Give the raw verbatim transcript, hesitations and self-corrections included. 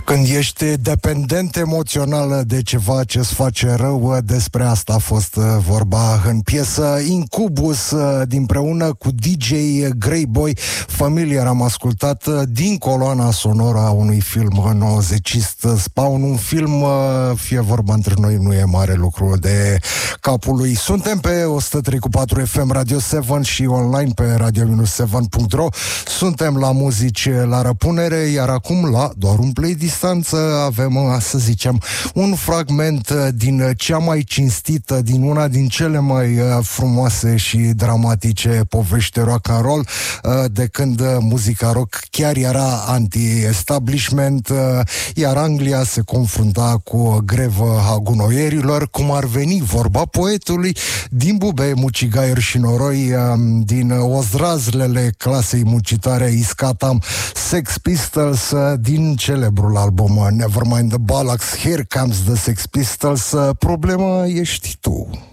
Când ești dependent emoțional de ceva ce-ți face rău, despre asta a fost vorba în piesă. Incubus, dinpreună cu D J Greyboy, Familiar, am ascultat din coloana sonoră a unui film nouăzecist, Spawn, un film, fie vorba între noi, nu e mare lucru de capul lui. Suntem pe o sută trei virgulă patru F M Radio șapte și online pe radio șapte punct ro. Suntem la muzici la răpunere, iar acum la doar un play distanță avem, să zicem, un fragment din cea mai cinstită, din una din cele mai frumoase și dramatice povești rock and roll, de când muzica rock chiar era anti-establishment, iar Anglia se confrunta cu o grevă a gunoierilor, cum ar veni vorba poetului din bube, mucigaiuri și noroi, din ozrazlele clasei muncitoare Iscatam, Sex Pistols, din celebrul album Nevermind the Bollocks, Here Comes the Sex Pistols. Problema ești tu.